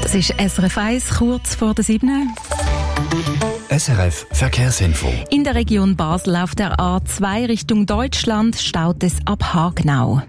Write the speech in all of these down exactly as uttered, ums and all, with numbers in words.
Das ist S R F eins, kurz vor der sieben. S R F Verkehrsinfo. In der Region Basel auf der A zwei Richtung Deutschland staut es ab Hagenau.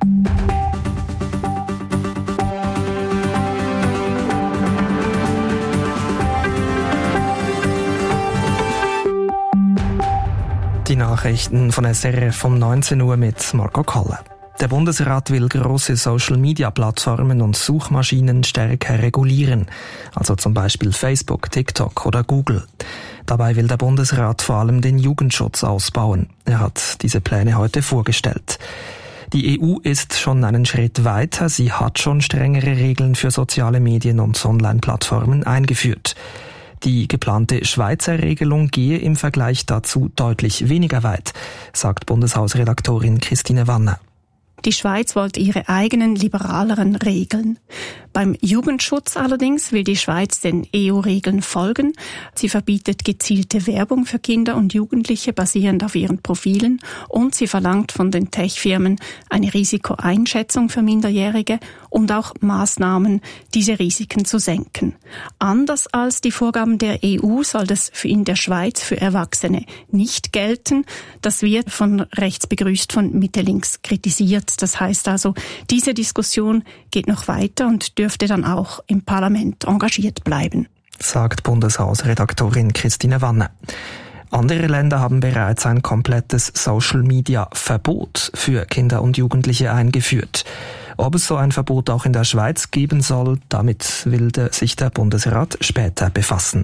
Die Nachrichten von S R F um neunzehn Uhr mit Marco Kolle. Der Bundesrat will grosse Social-Media-Plattformen und Suchmaschinen stärker regulieren, also zum Beispiel Facebook, TikTok oder Google. Dabei will der Bundesrat vor allem den Jugendschutz ausbauen. Er hat diese Pläne heute vorgestellt. Die E U ist schon einen Schritt weiter. Sie hat schon strengere Regeln für soziale Medien und Online-Plattformen eingeführt. Die geplante Schweizer Regelung gehe im Vergleich dazu deutlich weniger weit, sagt Bundeshausredaktorin Christine Wanner. Die Schweiz wollte ihre eigenen liberaleren Regeln. Beim Jugendschutz allerdings will die Schweiz den E U-Regeln folgen. Sie verbietet gezielte Werbung für Kinder und Jugendliche basierend auf ihren Profilen und sie verlangt von den Tech-Firmen eine Risikoeinschätzung für Minderjährige und auch Maßnahmen, diese Risiken zu senken. Anders als die Vorgaben der E U soll das in der Schweiz für Erwachsene nicht gelten. Das wird von rechts begrüßt, von Mitte links kritisiert. Das heißt also, diese Diskussion geht noch weiter und dürfte dann auch im Parlament engagiert bleiben, sagt Bundeshausredaktorin Christine Wanner. Andere Länder haben bereits ein komplettes Social-Media-Verbot für Kinder und Jugendliche eingeführt. Ob es so ein Verbot auch in der Schweiz geben soll, damit will sich der Bundesrat später befassen.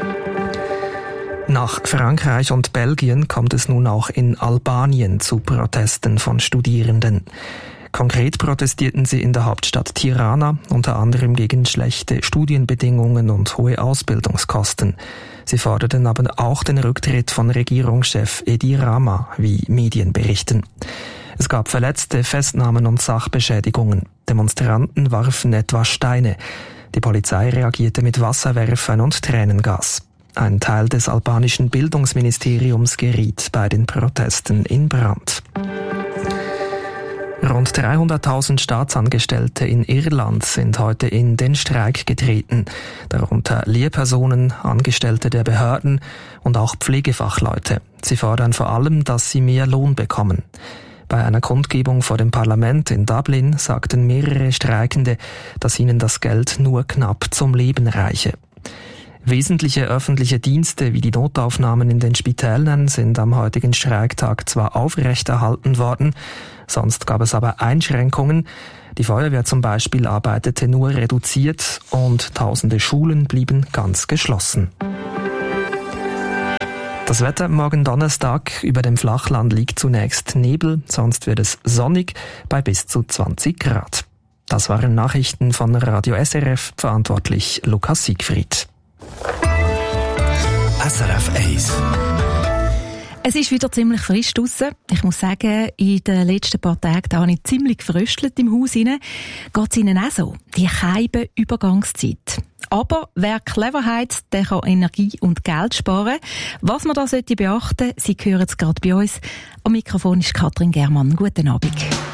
Nach Frankreich und Belgien kommt es nun auch in Albanien zu Protesten von Studierenden. Konkret protestierten sie in der Hauptstadt Tirana, unter anderem gegen schlechte Studienbedingungen und hohe Ausbildungskosten. Sie forderten aber auch den Rücktritt von Regierungschef Edi Rama, wie Medien berichten. Es gab Verletzte, Festnahmen und Sachbeschädigungen. Demonstranten warfen etwa Steine. Die Polizei reagierte mit Wasserwerfern und Tränengas. Ein Teil des albanischen Bildungsministeriums geriet bei den Protesten in Brand. Rund dreihunderttausend Staatsangestellte in Irland sind heute in den Streik getreten, darunter Lehrpersonen, Angestellte der Behörden und auch Pflegefachleute. Sie fordern vor allem, dass sie mehr Lohn bekommen. Bei einer Kundgebung vor dem Parlament in Dublin sagten mehrere Streikende, dass ihnen das Geld nur knapp zum Leben reiche. Wesentliche öffentliche Dienste wie die Notaufnahmen in den Spitälern sind am heutigen Streiktag zwar aufrechterhalten worden, sonst gab es aber Einschränkungen. Die Feuerwehr zum Beispiel arbeitete nur reduziert und tausende Schulen blieben ganz geschlossen. Das Wetter morgen Donnerstag: über dem Flachland liegt zunächst Nebel, sonst wird es sonnig bei bis zu zwanzig Grad. Das waren Nachrichten von Radio S R F, verantwortlich Lukas Siegfried. S R F eins. Es ist wieder ziemlich frisch draussen. Ich muss sagen, in den letzten paar Tagen da habe ich ziemlich gefröstelt im Haus rein. Geht es Ihnen auch so? Die keibe Übergangszeit. Aber wer clever heizt, der kann Energie und Geld sparen. Was man da sollte beachten, Sie hören es gerade bei uns. Am Mikrofon ist Katrin Germann. Guten Abend.